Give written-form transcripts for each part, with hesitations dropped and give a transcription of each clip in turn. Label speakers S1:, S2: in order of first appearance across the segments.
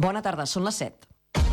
S1: Bona tarda, són les 7.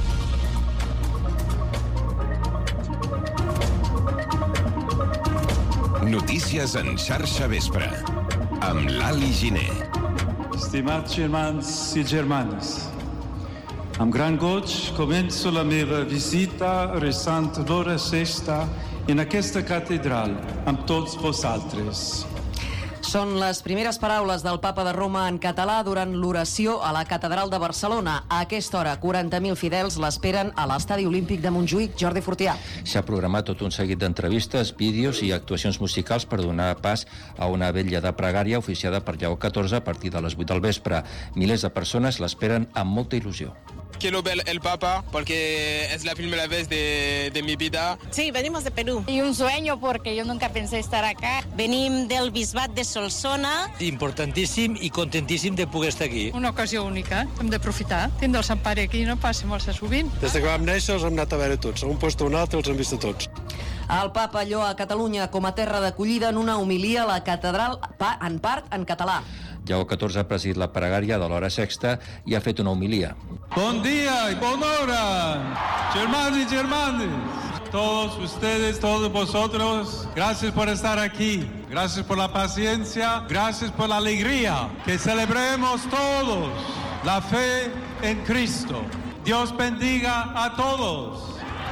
S2: Notícies en xarxa vespre, amb l'Ali Giner.
S3: Estimats germans i germanes, amb gran goig començo la meva visita resant l'hora sexta en aquesta catedral amb tots vosaltres.
S1: Són les primeres paraules del Papa de Roma en català durant l'oració a la Catedral de Barcelona. A aquesta hora, 40.000 fidels l'esperen a l'Estadi Olímpic de Montjuïc. Jordi Fortià.
S4: S'ha programat tot un seguit d'entrevistes, vídeos i actuacions musicals per donar pas a una vetlla de pregària oficiada per Lleó XIV a partir de les 8 del vespre. Milers de persones l'esperen amb molta il·lusió.
S5: Quiero ver el Papa porque es la primera vez de mi vida.
S6: Sí, venimos de Perú.
S7: Y un sueño porque yo nunca pensé estar acá.
S6: Venim del Bisbat de Solsona.
S8: Importantíssim i contentíssim de poder estar aquí.
S9: Una ocasió única, hem d'aprofitar. Tindre el Sant Pare aquí no passa molt sovint.
S10: Des que vam néixer els hem anat a veure tots. A un lloc o un altre els hem vist a tots.
S1: El Papa lloa a Catalunya com a terra d'acollida en una homilia a la catedral, en part en català.
S4: Lleó XIV ha presidit la pregària de l'hora sexta i ha fet una homilia.
S3: Bon dia y bona hora, hermanos y hermanas. Todos ustedes, todos vosotros, gracias por estar aquí. Gracias por la paciencia, gracias por la alegría. Que celebremos todos la fe en Cristo. Dios bendiga a todos.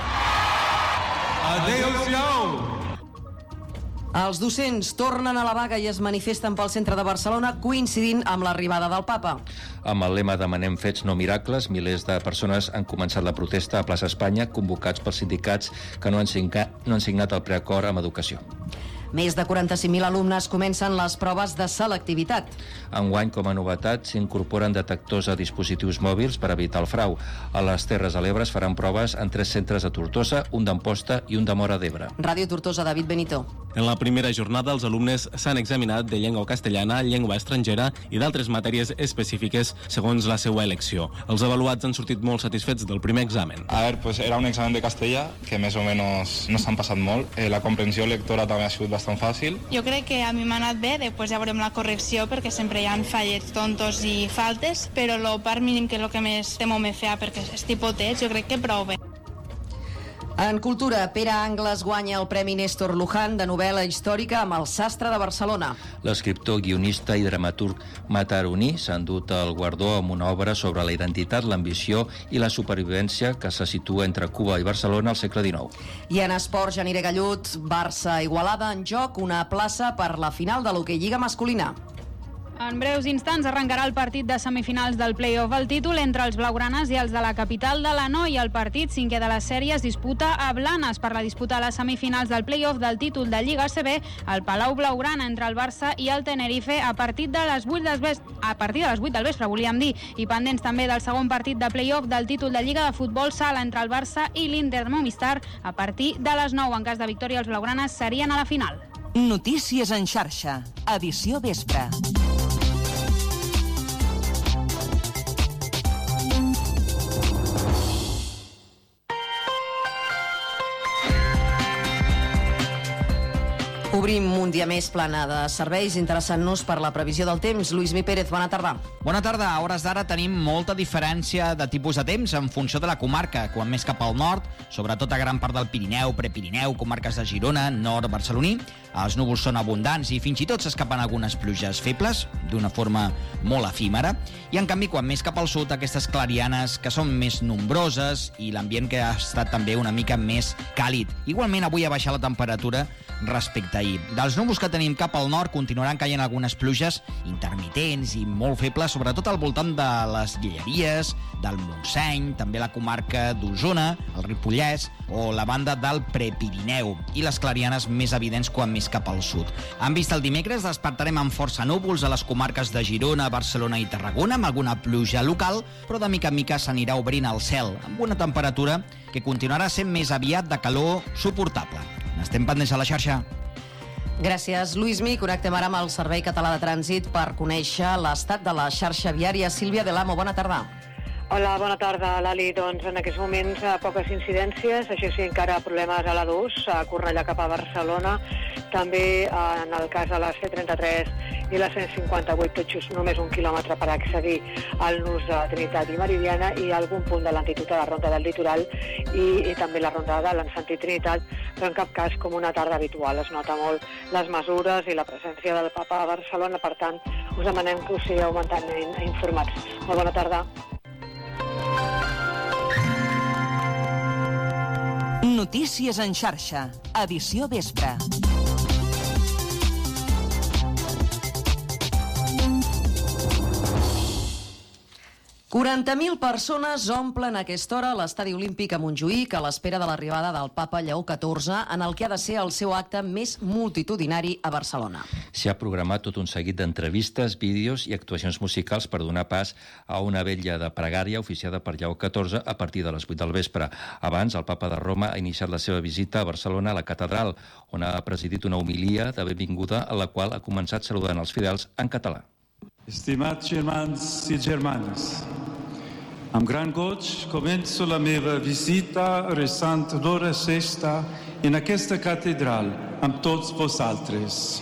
S3: Adéu-siau.
S1: Els docents tornen a la vaga i es manifesten pel centre de Barcelona coincidint amb l'arribada del Papa.
S4: Amb el lema Demanem fets, no miracles, milers de persones han començat la protesta a Plaça Espanya, convocats pels sindicats que no han signat el preacord amb educació.
S1: Més de 45.000 alumnes comencen les proves de selectivitat.
S4: Enguany, com a novetat, s'incorporen detectors a dispositius mòbils per evitar el frau. A les Terres de l'Ebre es faran proves en 3 centres a Tortosa, un d'Amposta i un de Móra d'Ebre.
S1: Ràdio Tortosa, David Benito.
S11: En la primera jornada, els alumnes s'han examinat de llengua castellana, llengua estrangera i d'altres matèries específiques segons la seva elecció. Els avaluats han sortit molt satisfets del primer examen.
S12: Pues era un examen de castellà que més o menys no s'han passat molt. La comprensió lectora també ha sigut bastant fàcil.
S13: Jo crec que a mi m'ha anat bé, després ja veurem la correcció perquè sempre hi ha fallets tontos i faltes, però el part mínim que és el que més temo me fa perquè és tipotets, jo crec que prou bé.
S1: En cultura, Pere Angles guanya el Premi Néstor Luján de novel·la històrica amb El sastre de Barcelona.
S4: L'escriptor, guionista i dramaturg mataroní s'ha endut el guardó amb una obra sobre la identitat, l'ambició i la supervivència que se situa entre Cuba i Barcelona al segle XIX.
S1: I en esports, Janire Gallut, Barça-Igualada en joc, una plaça per la final de l'Hockey Lliga masculina.
S14: En breus instants arrencarà el partit de semifinals del play-off al títol entre els blaugranes i els de la capital de l'Hanoi. El partit, 5è de la sèrie, es disputa a Blanes per la disputa a les semifinals del play-off del títol de Lliga ACB al Palau Blaugrana entre el Barça i el Tenerife a partir de les 8 del vespre, volíem dir, i pendents també del segon partit de play-off del títol de Lliga de Futbol Sala entre el Barça i l'Inter de Movistar a partir de les 9. En cas de victòria, els blaugranes serien a la final.
S15: Notícies en xarxa, edició vespre.
S1: Obrim un dia més plana de serveis, interessant-nos per la previsió del temps. Lluís Mi Pérez, bona tarda.
S16: Bona tarda. A hores d'ara tenim molta diferència de tipus de temps en funció de la comarca. Quan més cap al nord, sobretot a gran part del Pirineu, Prepirineu, comarques de Girona, nord barceloní, els núvols són abundants i fins i tot s'escapen algunes pluges febles, d'una forma molt efímera. I en canvi, quan més cap al sud, aquestes clarianes que són més nombroses i l'ambient que ha estat també una mica més càlid. Igualment, avui ha baixat la temperatura respecte a ahir. Dels núvols que tenim cap al nord continuaran caient algunes pluges intermitents i molt febles, sobretot al voltant de les Guilleries, del Montseny, també la comarca d'Osona, el Ripollès o la banda del Prepirineu, i les clarianes més evidents quan més cap al sud. En vista el dimecres despertarem amb força núvols a les comarques de Girona, Barcelona i Tarragona, amb alguna pluja local, però de mica en mica s'anirà obrint el cel, amb una temperatura que continuarà sent més aviat de calor suportable. N'estem pendents a la xarxa.
S1: Gràcies, Lluís Mi. Connectem ara amb el Servei Català de Trànsit per conèixer l'estat de la xarxa viària. Sílvia Delamo, bona tarda.
S17: Hola, bona tarda, Lali. Doncs en aquests moments poques incidències, això sí, encara problemes a l'A2, a Cornellà cap a Barcelona, també en el cas de la C33 i la 158 tot just només 1 quilòmetre per accedir al nus de Trinitat i Meridiana i algun punt de l'antitud a la Ronda del Litoral i també la Ronda de l'Encentit Trinitat, però en cap cas com una tarda habitual. Es nota molt les mesures i la presència del papa a Barcelona, per tant, us demanem que us sigueu mentalment informats. Molt bona tarda.
S15: Notícies en xarxa, edició vespre.
S1: ...40.000 persones omplen a aquesta hora l'Estadi Olímpic a Montjuïc a l'espera de l'arribada del papa Lleó XIV en el que ha de ser el seu acte més multitudinari a Barcelona.
S4: S'hi ha programat tot un seguit d'entrevistes, vídeos i actuacions musicals per donar pas a una vetlla de pregària oficiada per Lleó XIV a partir de les 8 del vespre. Abans, el papa de Roma ha iniciat la seva visita a Barcelona a la catedral, on ha presidit una homilia de benvinguda a la qual ha començat saludant els fidels en català.
S3: Estimats germans i germanes, amb gran goig començo la meva visita resant l'hora sexta en aquesta catedral amb tots vosaltres.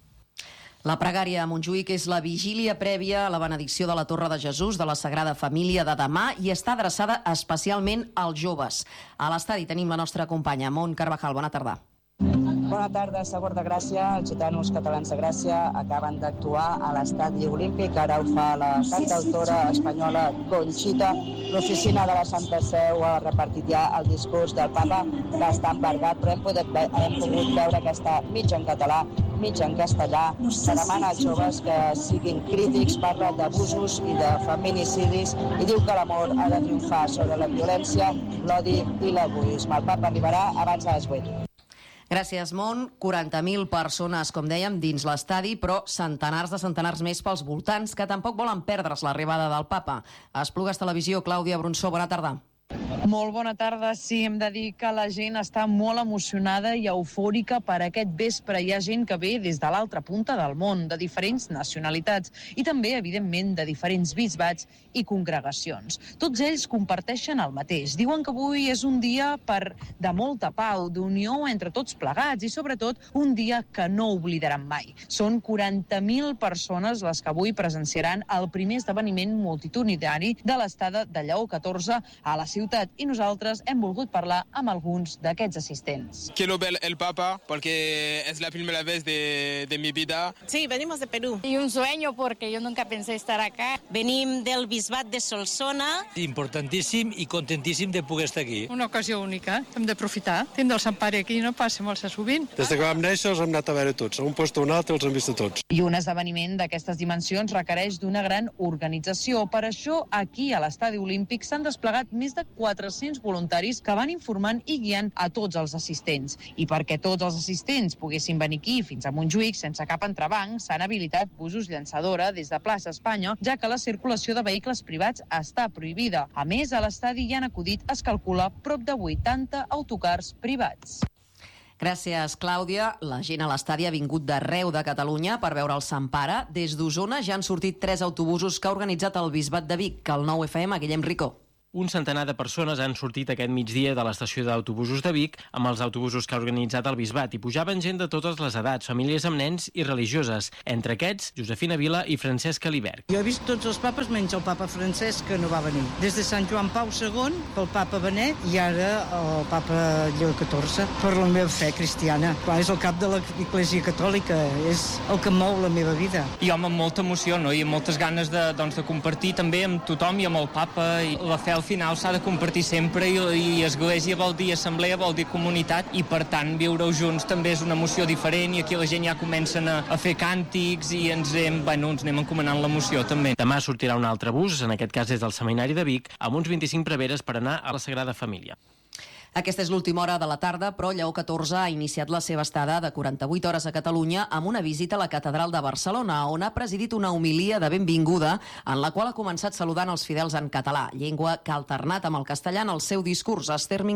S1: La pregària a Montjuïc és la vigília prèvia a la benedicció de la Torre de Jesús de la Sagrada Família de demà i està adreçada especialment als joves. A l'estadi tenim la nostra companya, Mont Carvajal. Bona tarda.
S18: Bona tarda, Segor de Gràcia. Els gitanos catalans de Gràcia acaben d'actuar a l'Estadi Olímpic. Ara ho fa la cantautora espanyola Conxita. L'oficina de la Santa Seu ha repartit ja el discurs del papa, que està embargat, però hem pogut veure que està mig en català, mig en castellà. Se demana als joves que siguin crítics, parla d'abusos i de feminicidis i diu que l'amor ha de triomfar sobre la violència, l'odi i l'egoisme. El papa arribarà abans de les 8.
S1: Gràcies, Mont. 40.000 persones, com dèiem, dins l'estadi, però centenars de centenars més pels voltants que tampoc volen perdre's l'arribada del papa. A Esplugues Televisió, Clàudia Bronsó, bona tarda.
S19: Molt bona tarda. Sí, hem de dir que la gent està molt emocionada i eufòrica per aquest vespre. Hi ha gent que ve des de l'altra punta del món, de diferents nacionalitats i també, evidentment, de diferents bisbats i congregacions. Tots ells comparteixen el mateix. Diuen que avui és un dia de molta pau, d'unió entre tots plegats i, sobretot, un dia que no oblidaran mai. Són 40.000 persones les que avui presenciaran el primer esdeveniment multitudinari de l'estada de Lleó XIV a la ciutat i nosaltres hem volgut parlar amb alguns d'aquests assistents.
S5: Quiero ver el Papa porque es la primera vez de mi vida.
S6: Sí, venimos de Perú.
S7: Y un sueño porque yo nunca pensé estar acá.
S6: Venim del Bisbat de Solsona.
S8: Importantíssim i contentíssim de poder estar aquí.
S9: Una ocasió única, hem d'aprofitar. Tindre el Sant Pare aquí no passa molt sovint.
S10: Des que vam néixer els hem anat a veure tots. A un lloc o un altre els hem vist a tots.
S19: I un esdeveniment d'aquestes dimensions requereix d'una gran organització. Per això, aquí a l'Estadi Olímpic s'han desplegat més de 400 voluntaris que van informant i guiant a tots els assistents. I perquè tots els assistents poguessin venir aquí fins a Montjuïc sense cap entrebanc, s'han habilitat busos llançadora des de plaça Espanya, ja que la circulació de vehicles privats està prohibida. A més, a l'estadi hi han acudit, es calcula, prop de 80 autocars privats.
S1: Gràcies, Clàudia. La gent a l'estadi ha vingut d'arreu de Catalunya per veure el Sant Pare. Des d'Osona ja han sortit 3 autobusos que ha organitzat el Bisbat de Vic, que el 9FM, Guillem Ricó.
S11: Un centenar de persones han sortit aquest migdia de l'estació d'autobusos de Vic amb els autobusos que ha organitzat el Bisbat i pujaven gent de totes les edats, famílies amb nens i religioses. Entre aquests, Josefina Vila i Francesc Aliberg.
S20: Jo he vist tots els papes menys el papa Francesc, que no va venir. Des de Sant Joan Pau II, pel papa Benet, i ara el papa Lleó XIV, per la meva fe cristiana. Clar, és el cap de l'Església Catòlica, és el que mou la meva vida.
S21: I home, amb molta emoció, no? I amb moltes ganes de compartir també amb tothom i amb el papa. I la fe al final s'ha de compartir sempre i església vol dir assemblea, vol dir comunitat i per tant viure-ho junts també és una emoció diferent i aquí la gent ja comencen a fer càntics i ens anem encomanant l'emoció també.
S11: Demà sortirà un altre bus, en aquest cas des del Seminari de Vic, amb uns 25 preveres per anar a la Sagrada Família.
S1: Aquesta és l'última hora de la tarda, però Lleó XIV ha iniciat la seva estada de 48 hores a Catalunya amb una visita a la Catedral de Barcelona, on ha presidit una homilia de benvinguda en la qual ha començat saludant els fidels en català, llengua que ha alternat amb el castellà en el seu discurs. Esther Minguell.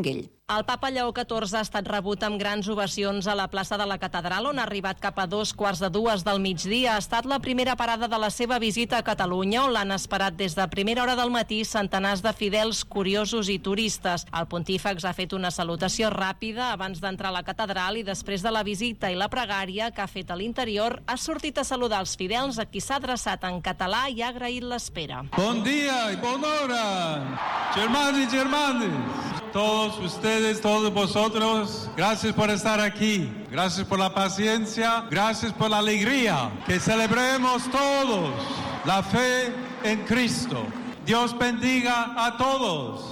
S2: El papa Lleó XIV ha estat rebut amb grans ovacions a la plaça de la Catedral, on ha arribat cap a 2:15 del migdia. Ha estat la primera parada de la seva visita a Catalunya, on l'han esperat des de primera hora del matí centenars de fidels, curiosos i turistes. El pontífex ha fet una salutació ràpida abans d'entrar a la catedral i després de la visita i la pregària que ha fet a l'interior, ha sortit a saludar els fidels, a qui s'ha adreçat en català i ha agraït l'espera.
S3: Bon dia y bon hora, germans y germanes. Todos ustedes, todos vosotros, gracias por estar aquí, gracias por la paciencia, gracias por la alegría, que celebremos todos la fe en Cristo. Dios bendiga a todos.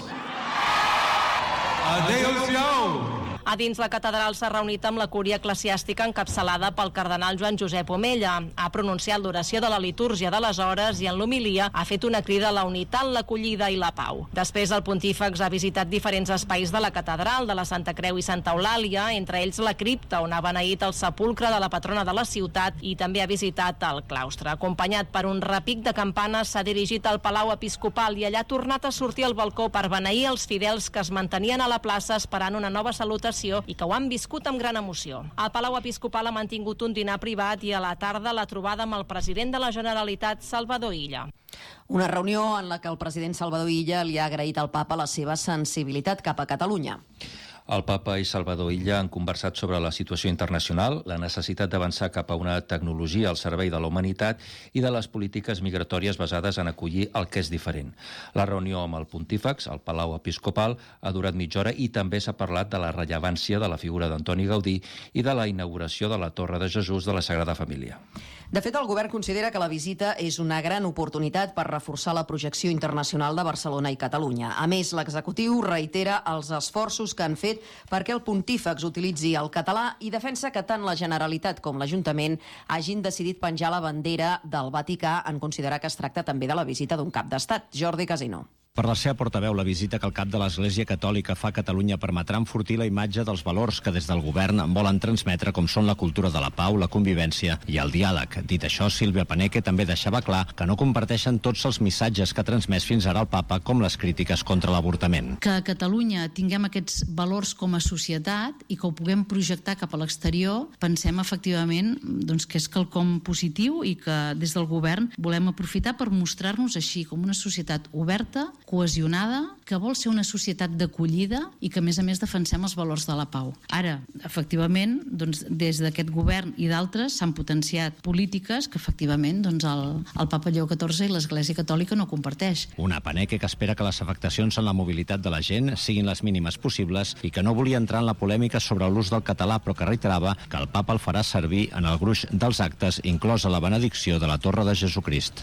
S3: Adéu-siau.
S2: A dins la catedral s'ha reunit amb la cúria eclesiàstica encapçalada pel cardenal Joan Josep Omella. Ha pronunciat l'oració de la litúrgia de les hores i en l'homilia ha fet una crida a la unitat, l'acollida i la pau. Després el pontífex ha visitat diferents espais de la catedral, de la Santa Creu i Santa Eulàlia, entre ells la cripta, on ha beneït el sepulcre de la patrona de la ciutat, i també ha visitat el claustre. Acompanyat per un repic de campanes, s'ha dirigit al Palau Episcopal i allà ha tornat a sortir al balcó per beneir els fidels que es mantenien a la plaça esperant una nova salutació i que ho han viscut amb gran emoció. El Palau Episcopal ha mantingut un dinar privat i a la tarda la trobada amb el president de la Generalitat, Salvador Illa.
S1: Una reunió en la que el president Salvador Illa li ha agraït al papa la seva sensibilitat cap a Catalunya.
S4: El papa i Salvador Illa han conversat sobre la situació internacional, la necessitat d'avançar cap a una tecnologia al servei de la humanitat i de les polítiques migratòries basades en acollir el que és diferent. La reunió amb el pontífex, al Palau Episcopal, ha durat mitja hora i també s'ha parlat de la rellevància de la figura d'Antoni Gaudí i de la inauguració de la Torre de Jesús de la Sagrada Família.
S1: De fet, el govern considera que la visita és una gran oportunitat per reforçar la projecció internacional de Barcelona i Catalunya. A més, l'executiu reitera els esforços que han fet perquè el pontífex utilitzi el català i defensa que tant la Generalitat com l'Ajuntament hagin decidit penjar la bandera del Vaticà en considerar que es tracta també de la visita d'un cap d'estat. Jordi Casino.
S22: Per la seva portaveu, la visita que el cap de l'Església Catòlica fa a Catalunya permetrà enfortir la imatge dels valors que des del govern volen transmetre, com són la cultura de la pau, la convivència i el diàleg. Dit això, Sílvia Paneque també deixava clar que no comparteixen tots els missatges que ha transmès fins ara el papa, com les crítiques contra l'avortament.
S23: Que a Catalunya tinguem aquests valors com a societat i que ho puguem projectar cap a l'exterior, pensem efectivament que és quelcom positiu i que des del govern volem aprofitar per mostrar-nos així com una societat oberta, cohesionada, que vol ser una societat d'acollida i que, a més defensem els valors de la pau. Ara, efectivament, des d'aquest govern i d'altres s'han potenciat polítiques que, efectivament, el papa Lleó XIV i l'Església Catòlica no comparteix.
S22: Una Paneque que espera que les afectacions en la mobilitat de la gent siguin les mínimes possibles i que no volia entrar en la polèmica sobre l'ús del català, però que reiterava que el papa el farà servir en el gruix dels actes, inclosa la benedicció de la Torre de Jesucrist.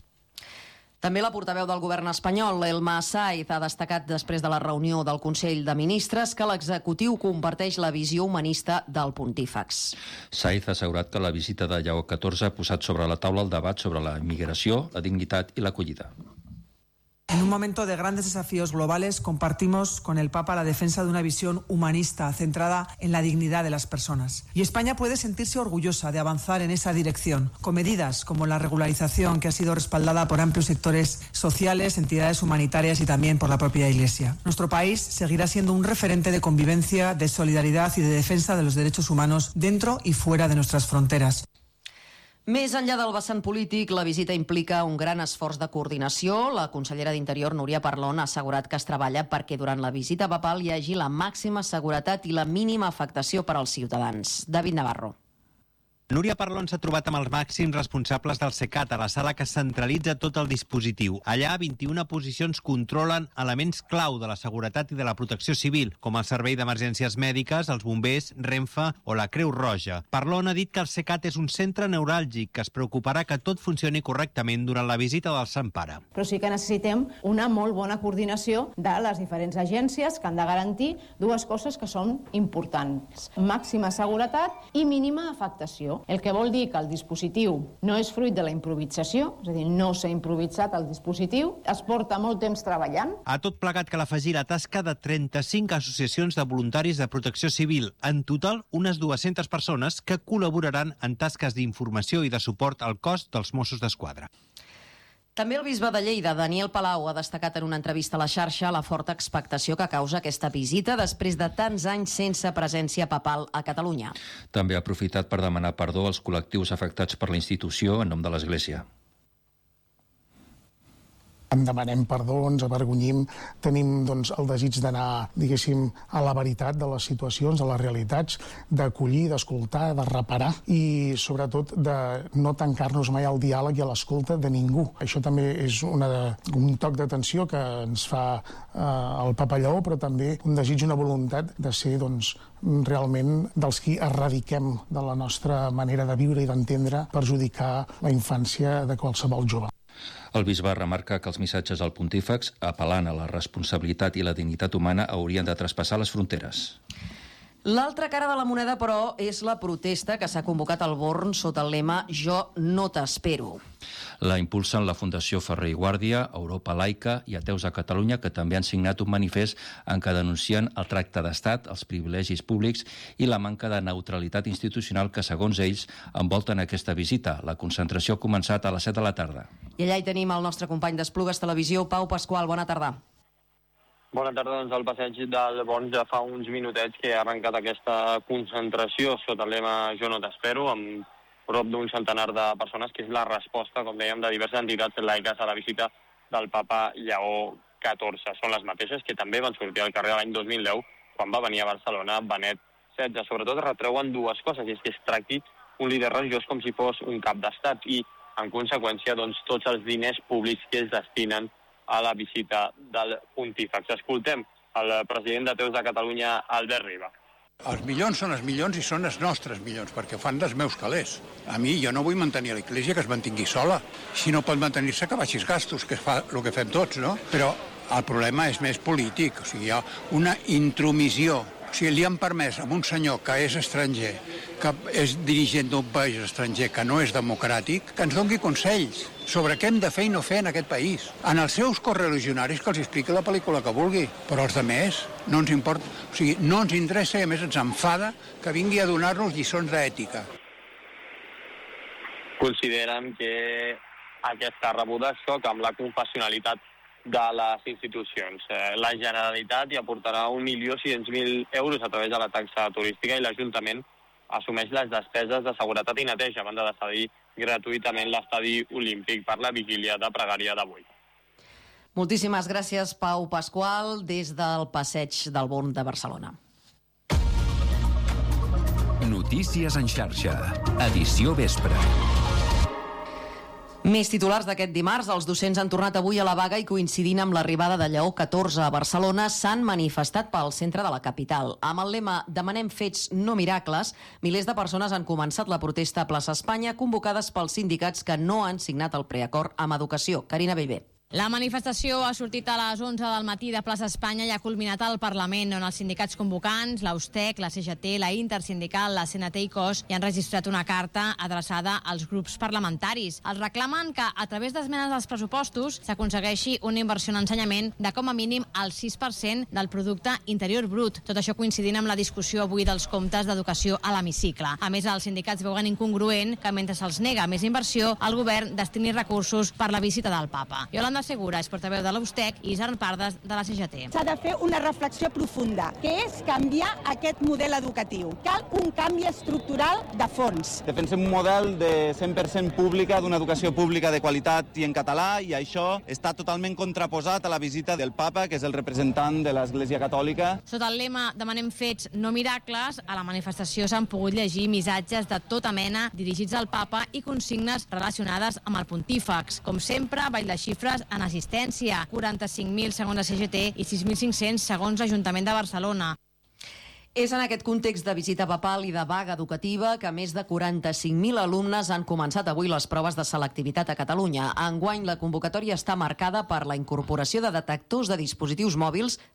S1: També la portaveu del govern espanyol, Elma Saiz, ha destacat després de la reunió del Consell de Ministres que l'executiu comparteix la visió humanista del pontífex.
S4: Saiz ha assegurat que la visita de Lleó XIV ha posat sobre la taula el debat sobre la immigració, la dignitat i l'acollida.
S24: En un momento de grandes desafíos globales, compartimos con el Papa la defensa de una visión humanista centrada en la dignidad de las personas. Y España puede sentirse orgullosa de avanzar en esa dirección, con medidas como la regularización, que ha sido respaldada por amplios sectores sociales, entidades humanitarias y también por la propia Iglesia. Nuestro país seguirá siendo un referente de convivencia, de solidaridad y de defensa de los derechos humanos dentro y fuera de nuestras fronteras.
S1: Més enllà del vessant polític, la visita implica un gran esforç de coordinació. La consellera d'Interior, Núria Parlon, ha assegurat que es treballa perquè durant la visita papal hi hagi la màxima seguretat i la mínima afectació per als ciutadans. David Navarro.
S25: Núria Parlon s'ha trobat amb els màxims responsables del CECAT a la sala que centralitza tot el dispositiu. Allà, 21 posicions controlen elements clau de la seguretat i de la protecció civil, com el Servei d'Emergències Mèdiques, els bombers, Renfe o la Creu Roja. Parlon ha dit que el CECAT és un centre neuràlgic que es preocuparà que tot funcioni correctament durant la visita del Sant Pare.
S26: Però sí que necessitem una molt bona coordinació de les diferents agències que han de garantir dues coses que són importants. Màxima seguretat i mínima afectació. El que vol dir que el dispositiu no és fruit de la improvisació, és a dir, no s'ha improvisat el dispositiu, es porta molt temps treballant.
S25: A tot plegat cal afegir la tasca de 35 associacions de voluntaris de protecció civil, en total unes 200 persones que col·laboraran en tasques d'informació i de suport al cos dels Mossos d'Esquadra.
S1: També el bisbe de Lleida, Daniel Palau, ha destacat en una entrevista a la xarxa la forta expectació que causa aquesta visita després de tants anys sense presència papal a Catalunya.
S4: També ha aprofitat per demanar perdó als col·lectius afectats per la institució en nom de l'Església.
S12: En demanem perdó, ens avergonyim, tenim el desig d'anar, diguéssim, a la veritat de les situacions, de les realitats, d'acollir, d'escoltar, de reparar i, sobretot, de no tancar-nos mai al diàleg i a l'escolta de ningú. Això també és un toc d'atenció que ens fa el Papa Lleó, però també un desig, una voluntat de ser, realment dels qui erradiquem de la nostra manera de viure i d'entendre perjudicar la infància de qualsevol jove.
S4: El bisbe remarca que els missatges al pontífex, apel·lant a la responsabilitat i la dignitat humana, haurien de traspassar les fronteres.
S1: L'altra cara de la moneda, però, és la protesta que s'ha convocat al Born sota el lema «Jo no t'espero».
S4: La impulsen la Fundació Ferrer i Guàrdia, Europa Laica i Ateus a Catalunya, que també han signat un manifest en què denuncien el tracte d'estat, els privilegis públics i la manca de neutralitat institucional que, segons ells, envolten aquesta visita. La concentració ha començat a les 7 de la tarda.
S1: I allà hi tenim el nostre company d'Esplugues Televisió, Pau Pasqual. Bona tarda.
S13: Bona tarda, al passeig del Born ja fa uns minutets que ha arrencat aquesta concentració sota el lema «Jo no t'espero», amb prop d'un centenar de persones, que és la resposta, com dèiem, de diverses entitats laiques a la visita del papa Lleó XIV. Són les mateixes que també van sortir al carrer l'any 2010, quan va venir a Barcelona Benet XVI. Sobretot retreuen dues coses, i és que es tracti un líder religiós com si fos un cap d'estat i, en conseqüència, tots els diners públics que es destinen a la visita del pontífex. Escoltem el president d'Ateus de Catalunya, Albert Riba.
S14: Els milions són els milions i són els nostres milions, perquè fan dels meus calés. A mi, jo no vull mantenir l'Església que es mantingui sola. Si no pot mantenir-se, que baixi els gastos, que fa el que fem tots, no? Però el problema és més polític, o sigui, hi ha una intromissió. O sigui, li han permès a un senyor que és estranger, que és dirigent d'un país estranger que no és democràtic, que ens doni consells sobre què hem de fer i no fer en aquest país. En els seus correligionaris que els expliqui la pel·lícula que vulgui, però els altres no ens importa, o sigui, no ens interessa i a més ens enfada que vingui a donar-nos lliçons d'ètica.
S13: Consideren que aquesta rebuda xoca amb la confessionalitat de les institucions. La Generalitat hi aportarà 1.600.000 euros a través de la taxa turística i l'Ajuntament assumeix les despeses de seguretat i neteja a banda de cedir gratuïtament l'estadi olímpic per la vigília de pregària d'avui.
S1: Moltíssimes gràcies, Pau Pasqual, des del passeig del Born de Barcelona.
S15: Notícies en xarxa, edició vespre.
S1: Més titulars d'aquest dimarts. Els docents han tornat avui a la vaga i, coincidint amb l'arribada de Lleó XIV a Barcelona, s'han manifestat pel centre de la capital. Amb el lema «Demanem fets, no miracles», milers de persones han començat la protesta a Plaça Espanya, convocades pels sindicats que no han signat el preacord amb Educació. Carina Bellver.
S16: La manifestació ha sortit a les 11 del matí de Plaça Espanya i ha culminat al Parlament, on els sindicats convocants, l'Austec, la CGT, la Intersindical, la CNT i COS, hi han registrat una carta adreçada als grups parlamentaris. Els reclamen que, a través d'esmenes dels pressupostos, s'aconsegueixi una inversió en ensenyament de com a mínim el 6% del producte interior brut. Tot això coincidint amb la discussió avui dels comptes d'educació a l'hemicicle. A més, els sindicats veuen incongruent que, mentre se'ls nega més inversió, el govern destini recursos per la visita del papa. Yolanda Segura és portaveu de l'Austec i Isern Pardes de la CGT.
S17: S'ha de fer una reflexió profunda, que és canviar aquest model educatiu. Cal un canvi estructural de fons.
S27: Defensem un model de 100% pública, d'una educació pública de qualitat i en català, i això està totalment contraposat a la visita del papa, que és el representant de l'Església Catòlica.
S16: Sota el lema «Demanem fets, no miracles», a la manifestació s'han pogut llegir missatges de tota mena dirigits al papa i consignes relacionades amb el pontífex. Com sempre, ball de xifres en assistència, 45.000 segons la CGT i 6.500 segons l'Ajuntament de Barcelona.
S1: És en aquest context de visita papal i de vaga educativa que més de 45.000 alumnes han començat avui les proves de selectivitat a Catalunya. Enguany, la convocatòria està marcada per la incorporació de detectors de dispositius mòbils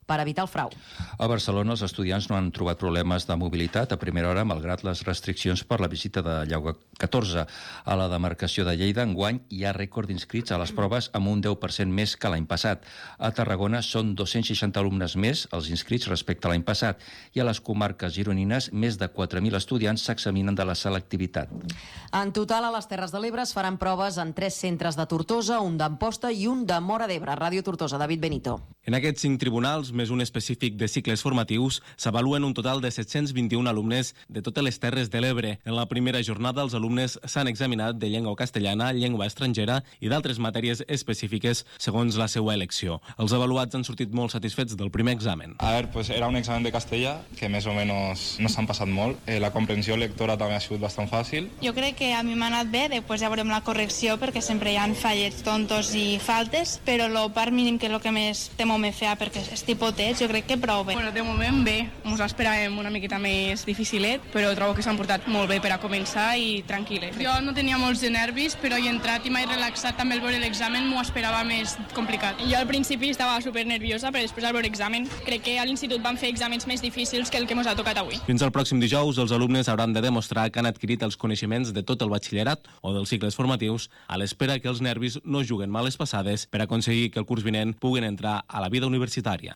S1: per evitar el frau.
S4: A Barcelona els estudiants no han trobat problemes de mobilitat a primera hora malgrat les restriccions per la visita de Lleu 14. A la demarcació de Lleida enguany hi ha rècord d'inscrits a les proves amb un 10% més que l'any passat. A Tarragona són 260 alumnes més els inscrits respecte a l'any passat i a les comarques gironines més de 4.000 estudiants s'examinen de la selectivitat.
S1: En total, a les Terres de l'Ebre es faran proves en 3 centres de Tortosa, un d'Amposta i un de Móra d'Ebre. Ràdio Tortosa, David Benito.
S5: En aquests 5 tribunals, més un específic de cicles formatius, s'avaluen un total de 721 alumnes de totes les Terres de l'Ebre. En la primera jornada, els alumnes s'han examinat de llengua castellana, llengua estrangera i d'altres matèries específiques segons la seva elecció. Els avaluats han sortit molt satisfets del primer examen.
S6: A ver, pues era un examen de castellà que més o menys no s'han passat molt. La comprensió lectora també ha sigut bastant fàcil.
S7: Jo crec que a mi m'ha anat bé, després ja veurem la correcció perquè sempre hi ha fallets tontos i faltes, però el part mínim que és el que més temo me fer perquè estic potets, jo crec que prou bé.
S8: Bueno, de moment bé, ens esperàvem una miqueta més dificilet, però trobo que s'han portat molt bé per a començar i tranquil·les. Jo no tenia molts de nervis, però he entrat i m'he relaxat també al veure l'examen, m'ho esperava més complicat.
S9: Jo al principi estava super nerviosa, però després al veure l'examen crec que a l'institut van fer exàmens més difícils que el que ens ha tocat avui.
S5: Fins al pròxim dijous, els alumnes hauran de demostrar que han adquirit els coneixements de tot el batxillerat o dels cicles formatius a l'espera que els nervis no juguen males passades per aconseguir que el curs vinent puguin entrar a la vida universitària.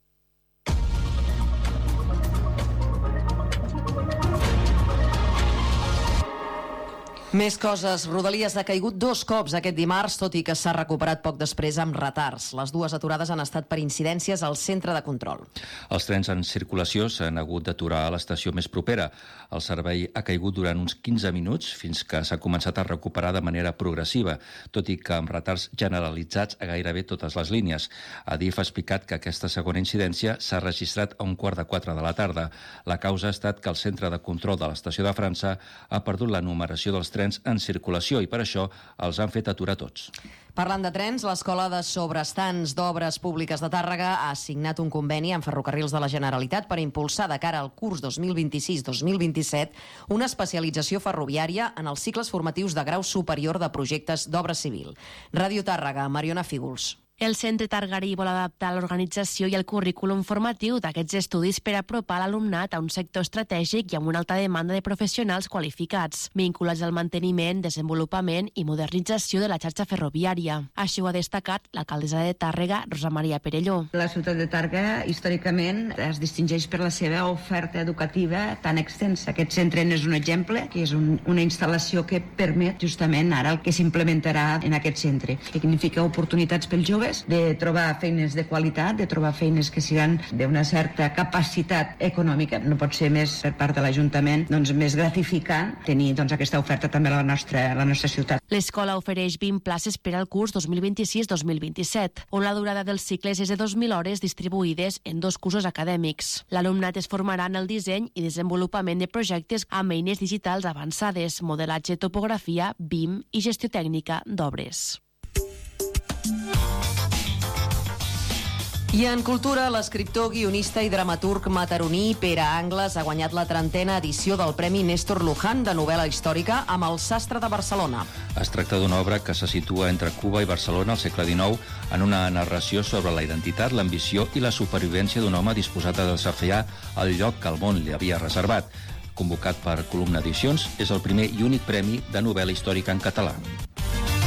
S1: Més coses. Rodalies ha caigut 2 cops aquest dimarts, tot i que s'ha recuperat poc després amb retards. Les 2 aturades han estat per incidències al centre de control.
S4: Els trens en circulació s'han hagut d'aturar a l'estació més propera. El servei ha caigut durant uns 15 minuts fins que s'ha començat a recuperar de manera progressiva, tot i que amb retards generalitzats a gairebé totes les línies. Adif ha explicat que aquesta segona incidència s'ha registrat a 3:15 de la tarda. La causa ha estat que el centre de control de l'estació de França ha perdut la numeració dels trens en circulació i per això els han fet aturar tots.
S1: Parlant de trens, l'Escola de Sobreestants d'Obres Públiques de Tàrrega ha signat un conveni amb Ferrocarrils de la Generalitat per impulsar de cara al curs 2026-2027 una especialització ferroviària en els cicles formatius de grau superior de projectes d'obra civil. Ràdio Tàrrega, Mariona Fígols.
S10: El centre targarí vol adaptar l'organització i el currículum formatiu d'aquests estudis per apropar l'alumnat a un sector estratègic i amb una alta demanda de professionals qualificats, vinculats al manteniment, desenvolupament i modernització de la xarxa ferroviària. Així ho ha destacat l'alcaldessa de Tàrrega, Rosa Maria Perelló.
S18: La ciutat de Tàrrega, històricament, es distingeix per la seva oferta educativa tan extensa. Aquest centre és un exemple, que és una instal·lació que permet justament ara el que s'implementarà en aquest centre. Significa oportunitats pels joves de trobar feines de qualitat, de trobar feines que siguin d'una certa capacitat econòmica. No pot ser més per part de l'Ajuntament més gratificant tenir aquesta oferta també a la nostra ciutat.
S10: L'escola ofereix 20 places per al curs 2026-2027, on la durada dels cicles és de 2.000 hores distribuïdes en 2 cursos acadèmics. L'alumnat es formarà en el disseny i desenvolupament de projectes amb eines digitals avançades, modelatge, topografia, BIM i gestió tècnica d'obres.
S1: I en cultura, l'escriptor, guionista i dramaturg mataroní Pere Angles ha guanyat la 30a edició del Premi Néstor Luján de novel·la històrica amb El sastre de Barcelona.
S4: Es tracta d'una obra que se situa entre Cuba i Barcelona al segle XIX en una narració sobre la identitat, l'ambició i la supervivència d'un home disposat a desafiar el lloc que el món li havia reservat. Convocat per Columna Edicions, és el primer i únic premi de novel·la històrica en català.